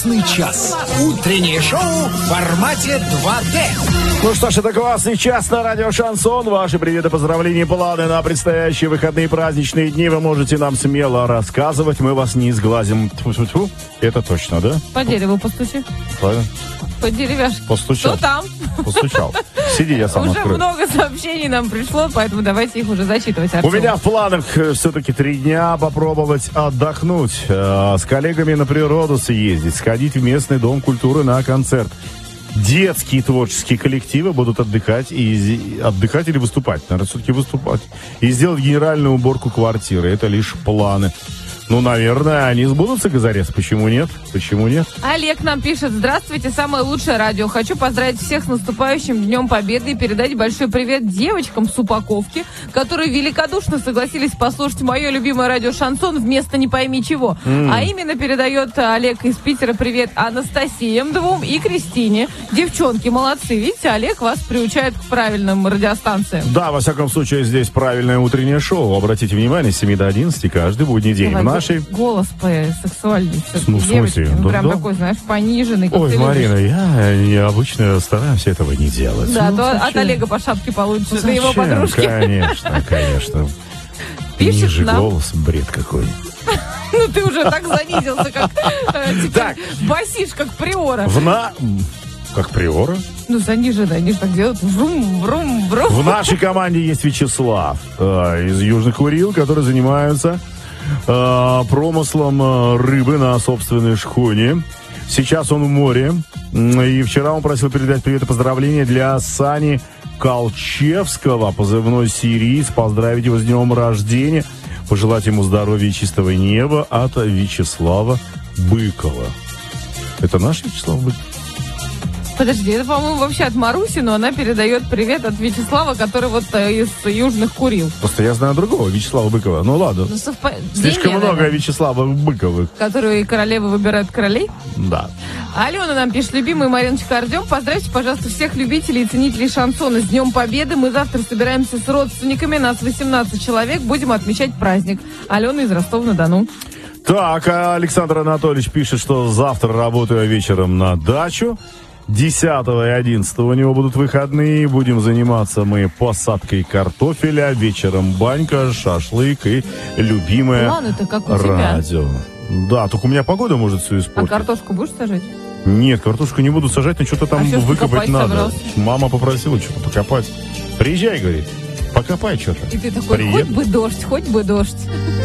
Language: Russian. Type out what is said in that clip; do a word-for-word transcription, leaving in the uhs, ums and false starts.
Час. Утреннее шоу в формате два дэ. Ну что ж, это классный час на радио Шансон. Ваши приветы, поздравления, планы на предстоящие выходные праздничные дни вы можете нам смело рассказывать. Мы вас не сглазим. Тьфу-тьфу-тьфу. Это точно, да? По дереву постучи. Правильно? По деревяшке. Постучал. Что там? Постучал. Сиди, я сам Уже открою. много сообщений нам пришло, поэтому давайте их уже зачитывать. Артем. У меня в планах все-таки три дня попробовать отдохнуть, э, с коллегами на природу съездить, сходить в местный дом культуры на концерт. Детские творческие коллективы будут отдыхать и отдыхать или выступать, наверное, все-таки выступать. И сделать генеральную уборку квартиры. Это лишь планы. Ну, наверное, они сбудутся, Газарес. Почему нет? Почему нет? Олег нам пишет: здравствуйте, самое лучшее радио. Хочу поздравить всех с наступающим Днем Победы и передать большой привет девочкам с упаковки, которые великодушно согласились послушать мое любимое радио Шансон вместо не пойми чего. Mm. А именно передает Олег из Питера привет Анастасии двум и Кристине. Девчонки, молодцы. Видите, Олег вас приучает к правильным радиостанциям. Да, во всяком случае, здесь правильное утреннее шоу. Обратите внимание, с семи до одиннадцати каждый будний день. Давай, в нашей... Голос сексуальный. Ну, в смысле? Ну, Да, прям да. такой, знаешь, пониженный. Как Ой, ты Марина, любишь. я необычно стараюсь этого не делать. Да, Ну, то зачем? от Олега по шапке получишь, Ну, за его зачем? подружки. Конечно, конечно. Пишет Ниже нам. голос, бред какой. Ну, ты уже так занизился, как э, теперь Так. басишь, как приора. В на... Как приора? Ну, заниженный, они же так делают. Врум, врум, врум. В нашей команде есть Вячеслав э, из Южных Урил, который занимается э, промыслом э, рыбы на собственной шхуне. Сейчас он в море. И вчера он просил передать привет и поздравления для Сани Колчевского, позывной Сирийц. Поздравить его с днем рождения. Пожелать ему здоровья и чистого неба от Вячеслава Быкова. Это наш Вячеслав Быков? Подожди, это, по-моему, вообще от Маруси, но она передает привет от Вячеслава, который вот э, из Южных Курил. Просто я знаю другого Вячеслава Быкова. Ну ладно. Ну, совпа- Слишком Гения, много наверное, Вячеслава Быковых. которые королевы выбирают королей. Да. Алена нам пишет: любимый Мариночка, Артем, поздравьте, пожалуйста, всех любителей и ценителей шансона с Днем Победы. Мы завтра собираемся с родственниками, нас восемнадцать человек, будем отмечать праздник. Алена из Ростова-на-Дону. Так, а Александр Анатольевич пишет, что завтра работаю вечером на дачу. десятого и одиннадцатого у него будут выходные. Будем заниматься мы посадкой картофеля. Вечером банька, шашлык и любимое Планы-то как у тебя. радио. Да, только у меня погода может все А испортить. картошку будешь сажать? Нет, картошку не буду сажать, но что-то там А что ж ты выкопать копать надо. собрался? Мама попросила что-то покопать. Приезжай, говорит, покопай что-то. И ты такой: Приеду. хоть бы дождь, хоть бы дождь.